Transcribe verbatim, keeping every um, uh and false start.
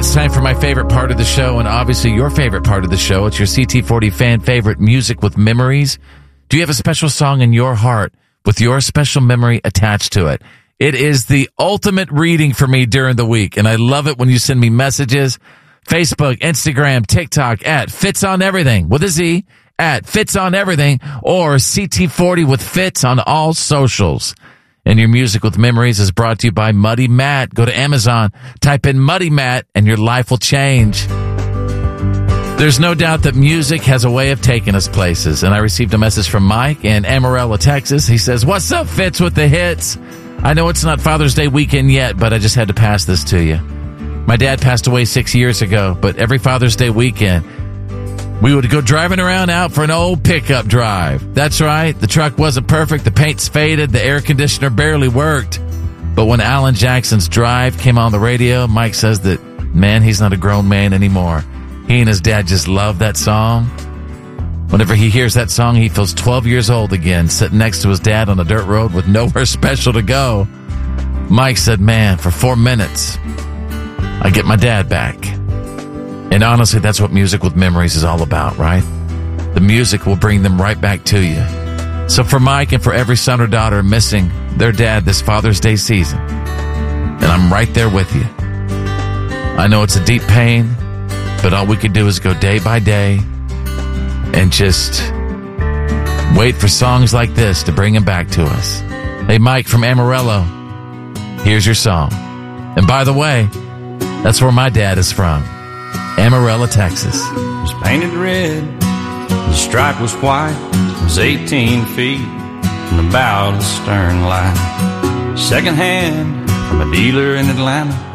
it's time for my favorite part of the show, and obviously your favorite part of the show. It's your C T forty fan favorite, Music with Memories. Do you have a special song in your heart with your special memory attached to it? It is the ultimate reading for me during the week, and I love it when you send me messages. Facebook, Instagram, TikTok, at Fitz on Everything with a Z, at Fitz on Everything, or C T forty with Fitz on all socials. And your Music with Memories is brought to you by Muddy Matt. Go to Amazon, type in Muddy Matt, and your life will change. There's no doubt that music has a way of taking us places. And I received a message from Mike in Amarillo, Texas. He says, "What's up, Fitz, with the hits? I know it's not Father's Day weekend yet, but I just had to pass this to you. My dad passed away six years ago, but every Father's Day weekend, we would go driving around out for an old pickup drive. That's right. The truck wasn't perfect. The paint's faded. The air conditioner barely worked. But when Alan Jackson's Drive came on the radio, Mike says that, man, he's not a grown man anymore. He and his dad just love that song. Whenever he hears that song, he feels twelve years old again, sitting next to his dad on a dirt road with nowhere special to go. Mike said, man, for four minutes, I get my dad back." And honestly, that's what Music with Memories is all about, right? The music will bring them right back to you. So for Mike and for every son or daughter missing their dad this Father's Day season, and I'm right there with you. I know it's a deep pain, but all we can do is go day by day and just wait for songs like this to bring him back to us. Hey, Mike from Amarillo, here's your song. And by the way, that's where my dad is from. Amarillo, Texas. It was painted red, the stripe was white, it was eighteen feet from the bow to the stern line. Second hand from a dealer in Atlanta,